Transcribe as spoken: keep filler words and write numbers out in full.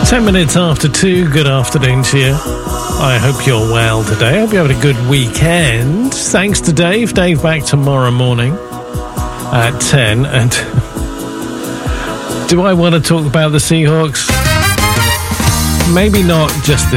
Ten minutes after two, good afternoon to you. I hope you're well today. I hope you had a good weekend. Thanks to Dave. Dave back tomorrow morning at ten. And do I want to talk about the Seahawks? Maybe not just this